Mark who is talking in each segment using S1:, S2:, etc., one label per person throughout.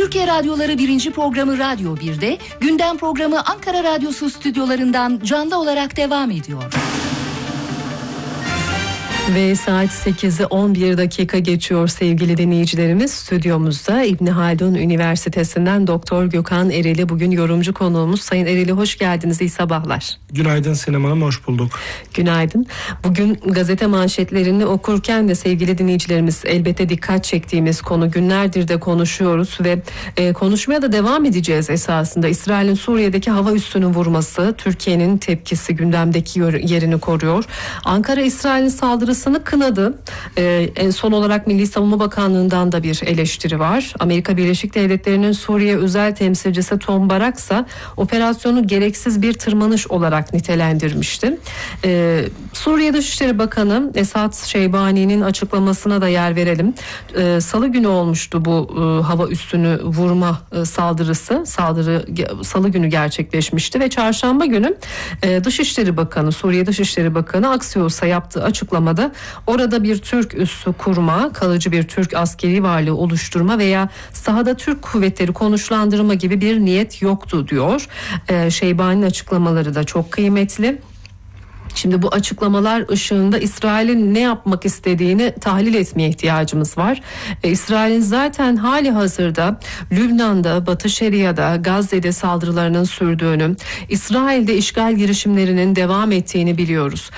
S1: Türkiye Radyoları 1. programı Radyo 1'de, gündem programı Ankara Radyosu stüdyolarından canlı olarak devam ediyor.
S2: Ve saat 8'i 11 dakika geçiyor sevgili dinleyicilerimiz. Stüdyomuzda İbni Haldun Üniversitesi'nden Doktor Gökhan Ereli bugün yorumcu konuğumuz. Sayın Ereli hoş geldiniz, iyi sabahlar.
S3: Günaydın Sinem Hanım, hoş bulduk.
S2: Günaydın. Bugün gazete manşetlerini okurken de sevgili dinleyicilerimiz elbette dikkat çektiğimiz konu, günlerdir de konuşuyoruz ve konuşmaya da devam edeceğiz esasında. İsrail'in Suriye'deki hava üssünü vurması, Türkiye'nin tepkisi gündemdeki yerini koruyor. Ankara İsrail'in saldırısını kınadı. En son olarak Milli Savunma Bakanlığı'ndan da bir eleştiri var. Amerika Birleşik Devletleri'nin Suriye özel temsilcisi Tom Baraksa operasyonu gereksiz bir tırmanış olarak nitelendirmişti. Suriye Dışişleri Bakanı Esad Şeybani'nin açıklamasına da yer verelim. Salı günü olmuştu bu hava üssünü vurma saldırısı. Saldırı Salı günü gerçekleşmişti ve çarşamba günü Dışişleri Bakanı, Suriye Dışişleri Bakanı Axios'a yaptığı açıklamada orada bir Türk üssü kurma, kalıcı bir Türk askeri varlığı oluşturma veya sahada Türk kuvvetleri konuşlandırma gibi bir niyet yoktu diyor. Şeybani'nin açıklamaları da çok kıymetli. Şimdi bu açıklamalar ışığında İsrail'in ne yapmak istediğini tahlil etmeye ihtiyacımız var. İsrail'in zaten hali hazırda Lübnan'da, Batı Şeria'da, Gazze'de saldırılarının sürdüğünü, İsrail'de işgal girişimlerinin devam ettiğini biliyoruz.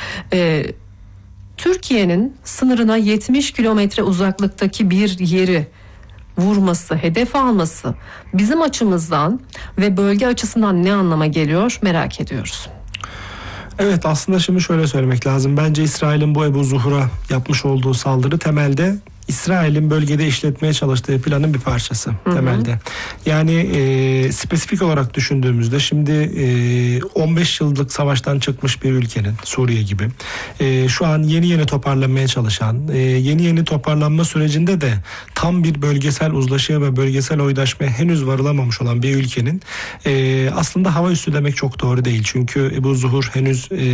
S2: Türkiye'nin sınırına 70 kilometre uzaklıktaki bir yeri vurması, hedef alması bizim açımızdan ve bölge açısından ne anlama geliyor merak ediyoruz.
S3: Evet, aslında şimdi şöyle söylemek lazım. Bence İsrail'in bu Ebu Zuhur'a yapmış olduğu saldırı temelde İsrail'in bölgede işletmeye çalıştığı planın bir parçası temelde. Yani spesifik olarak düşündüğümüzde şimdi 15 yıllık savaştan çıkmış bir ülkenin, Suriye gibi, şu an yeni toparlanmaya çalışan, yeni toparlanma sürecinde de tam bir bölgesel uzlaşıya ve bölgesel oydaşmaya henüz varılamamış olan bir ülkenin aslında hava üssü demek çok doğru değil. Çünkü Ebu Zuhur henüz